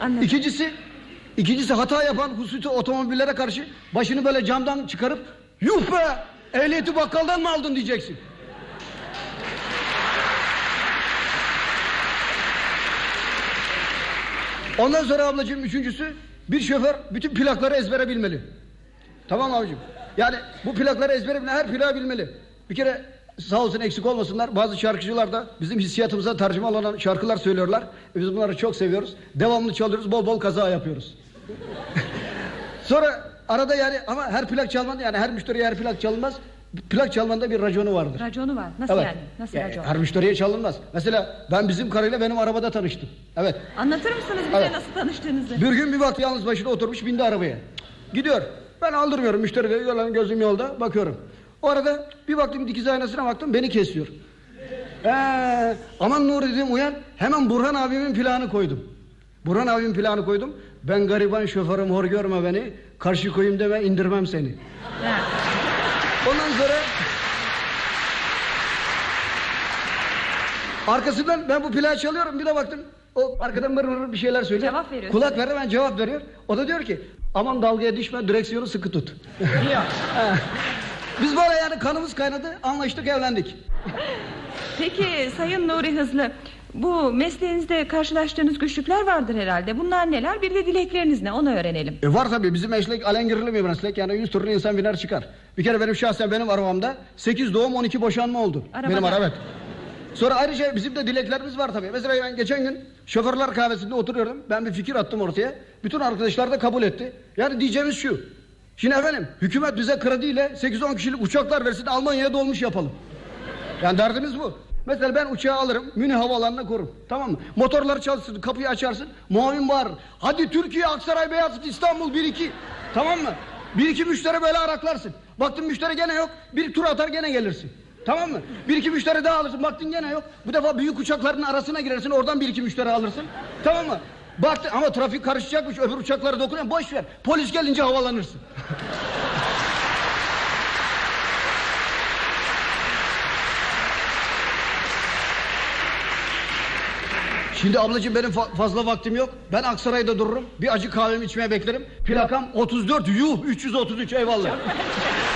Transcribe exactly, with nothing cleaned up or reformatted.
Anladım. İkincisi, ikincisi hata yapan hususi otomobillere karşı başını böyle camdan çıkarıp yuh be, ehliyeti bakkaldan mı aldın diyeceksin. Ondan sonra ablacığım üçüncüsü, bir şoför bütün plakları ezbere bilmeli. Tamam abicim. Yani bu plakları ezbere bilmeli, her plağı bilmeli. Bir kere sağ olsun eksik olmasınlar, bazı şarkıcılar da bizim hissiyatımıza tercüme olan şarkılar söylüyorlar. Biz bunları çok seviyoruz. Devamlı çalıyoruz, bol bol kaza yapıyoruz. Sonra arada yani ama her plak çalmadı, yani her müşteriye her plak çalınmaz. Plak çalmanda bir raconu vardır. Raconu var. Nasıl evet. yani? Nasıl yani racon? Her müşteriye çalınmaz. Mesela ben bizim karıyla benim arabada tanıştım. Evet. Anlatır mısınız bize evet. nasıl tanıştığınızı? Bir gün bir vakti yalnız başına oturmuş, bindi arabaya. Gidiyor. Ben aldırmıyorum, müşteri de gözüm yolda bakıyorum. O arada bir baktım, dikiz aynasına baktım, beni kesiyor. Ee, aman Nuri dedim, uyan. Hemen Burhan abimin plağını koydum. Burhan abimin plağını koydum. Ben gariban şoförüm, hor görme beni. Karşı koyayım deme, indirmem seni. Ondan sonra arkasından ben bu plağı çalıyorum, bir de baktım o arkadan mır mır bir şeyler söylüyor. Cevap veriyor. Kulak verdi, ben cevap veriyor. O da diyor ki aman dalgaya düşme, direksiyonu sıkı tut. Biz böyle yani kanımız kaynadı, anlaştık, evlendik. Peki Sayın Nuri Hızlı, bu mesleğinizde karşılaştığınız güçlükler vardır herhalde. Bunlar neler? Bir de dilekleriniz ne? Onu öğrenelim. E var tabii, bizim meslek alengirli bir meslek. Yani yüz türlü insan biner çıkar. Bir kere benim şahsen benim arabamda sekiz doğum on iki boşanma oldu. Arabada. Benim araba. Evet. Sonra ayrıca bizim de dileklerimiz var tabii. Mesela ben geçen gün şoförler kahvesinde oturuyordum. Ben bir fikir attım ortaya. Bütün arkadaşlar da kabul etti. Yani diyeceğimiz şu. Şimdi efendim hükümet bize krediyle sekiz on kişilik uçaklar versin, Almanya'ya dolmuş yapalım. Yani derdimiz bu. Mesela ben uçağı alırım, Münih havaalanına korurum. Tamam mı? Motorları çalışsın, kapıyı açarsın, muavin bağırır. Hadi Türkiye, Aksaray, Beyazıt, İstanbul bir iki. Tamam mı? Bir iki müşteri böyle araklarsın. Baktın müşteri gene yok, bir tur atar gene gelirsin. Tamam mı? Bir iki müşteri daha alırsın, baktın gene yok. Bu defa büyük uçakların arasına girersin, oradan bir iki müşteri alırsın. Tamam mı? Baktın ama trafik karışacakmış, öbür uçaklara dokunuyor, boş ver. Polis gelince havalanırsın. Şimdi ablacığım benim fa fazla vaktim yok. Ben Aksaray'da dururum. Bir acı kahvemi içmeye beklerim. Plakam otuz dört yuh üç yüz otuz üç, eyvallah.